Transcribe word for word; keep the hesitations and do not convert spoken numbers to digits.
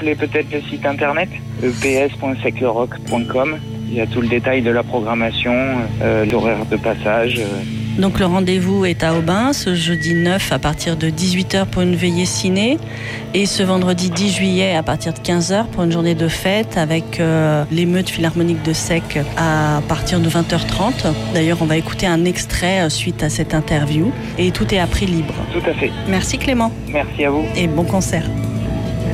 rappeler peut-être le site internet e p s point sec le rock point com. Il y a tout le détail de la programmation, euh, l'horaire de passage. Euh. Donc le rendez-vous est à Aubin ce jeudi neuf à partir de dix-huit heures pour une veillée ciné et ce vendredi dix juillet à partir de quinze heures pour une journée de fête avec euh, l'émeute philharmonique de Sec à partir de vingt heures trente. D'ailleurs, on va écouter un extrait suite à cette interview et tout est à prix libre. Tout à fait. Merci Clément. Merci à vous. Et bon concert.